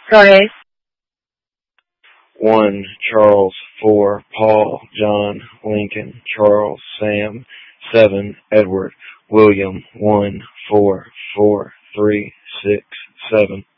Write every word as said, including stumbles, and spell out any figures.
Go ahead. One, Charles. Four, Paul, John, Lincoln, Charles, Sam. Seven, Edward, William. One, four, four, three, six, seven.